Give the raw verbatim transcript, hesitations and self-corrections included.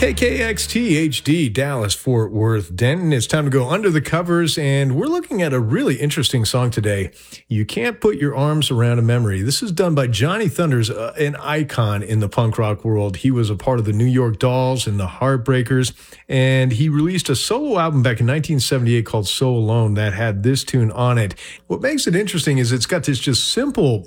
K K X T H D, Dallas, Fort Worth, Denton. It's time to go under the covers, and we're looking at a really interesting song today. You Can't Put Your Arms Around a Memory. This is done by Johnny Thunders, uh, an icon in the punk rock world. He was a part of the New York Dolls and the Heartbreakers, and he released a solo album back in nineteen seventy-eight called So Alone that had this tune on it. What makes it interesting is it's got this just simple